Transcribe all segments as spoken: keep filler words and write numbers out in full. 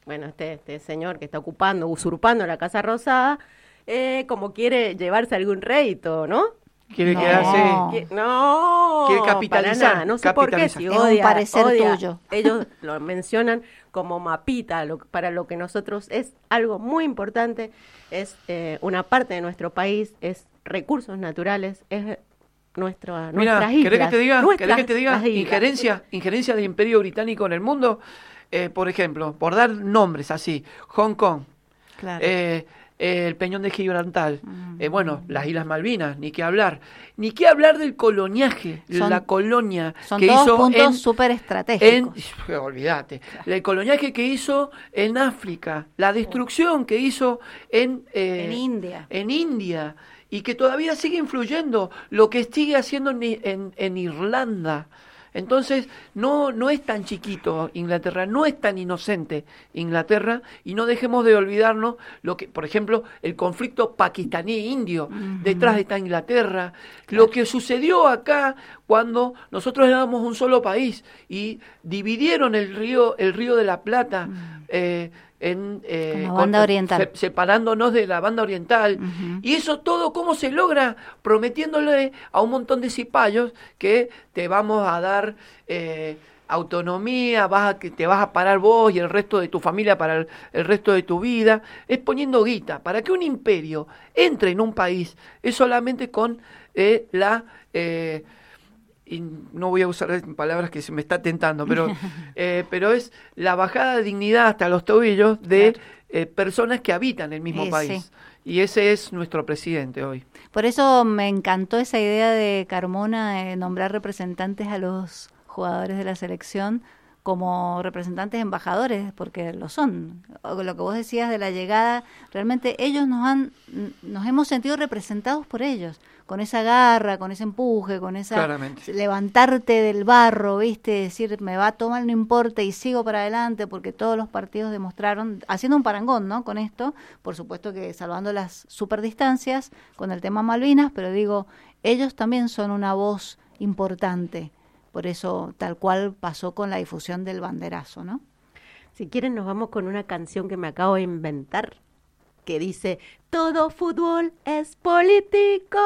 bueno, este, este señor que está ocupando, usurpando la Casa Rosada, eh, como quiere llevarse algún rédito, ¿no? Quiere No. quedarse... Que- no, Quiere capitalizar, para nada. No sé por qué, capitalizar. si Es un odia, parecer odia. tuyo. Ellos lo mencionan como mapita, lo, para lo que nosotros es algo muy importante, es eh, una parte de nuestro país, es recursos naturales, es nuestra, Mira, nuestras islas. ¿querés que te diga, nuestras- ¿querés que te diga las islas. injerencia, injerencia del Imperio Británico en el mundo? Eh, por ejemplo, por dar nombres así, Hong Kong, Claro. eh, eh, el Peñón de Gibraltar, Mm. eh, bueno, las Islas Malvinas, ni qué hablar, ni qué hablar del coloniaje, Son- la colonia Son que todos hizo puntos en, súper en estratégicos. olvídate, el coloniaje que hizo en África, la destrucción que hizo en eh, En India. en India, y que todavía sigue influyendo lo que sigue haciendo en, en, en Irlanda. Entonces, no, no es tan chiquito Inglaterra, no es tan inocente Inglaterra, y no dejemos de olvidarnos lo que, por ejemplo, el conflicto pakistaní-indio, Ujú. detrás está Inglaterra, lo que sucedió acá cuando nosotros éramos un solo país y dividieron el río, el río de la Plata, eh, en, eh, Con la banda oriental. se- separándonos de la banda oriental. Ujú. Y eso todo, ¿cómo se logra? Prometiéndole a un montón de cipayos que te vamos a dar eh, autonomía, vas a, que te vas a parar vos y el resto de tu familia para el, el resto de tu vida. Es poniendo guita. Para que un imperio entre en un país es solamente con eh, la... eh, y no voy a usar palabras que se me está tentando, pero, eh, pero es la bajada de dignidad hasta los tobillos de Claro. eh, personas que habitan el mismo Eh, país. sí. Y ese es nuestro presidente hoy. Por eso me encantó esa idea de Carmona de nombrar representantes a los jugadores de la selección como representantes embajadores, porque lo son. O lo que vos decías de la llegada, realmente ellos nos han, nos hemos sentido representados por ellos, con esa garra, con ese empuje, con esa Claramente. levantarte del barro, viste, decir me va a tomar, no importa, y sigo para adelante, porque todos los partidos demostraron, haciendo un parangón, ¿no? Con esto, por supuesto que salvando las superdistancias con el tema Malvinas, pero digo, ellos también son una voz importante. Por eso, tal cual pasó con la difusión del banderazo, ¿no? Si quieren nos vamos con una canción que me acabo de inventar, que dice, todo fútbol es político.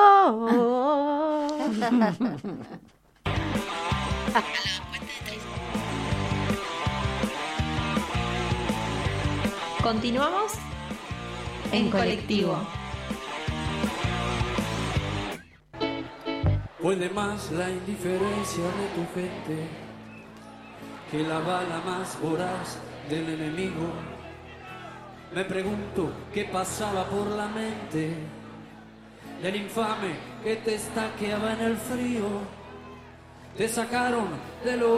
Continuamos en, En colectivo. Puede más la indiferencia de tu gente que la bala más voraz del enemigo. Me pregunto qué pasaba por la mente del infame que te estaqueaba en el frío. Te sacaron de lo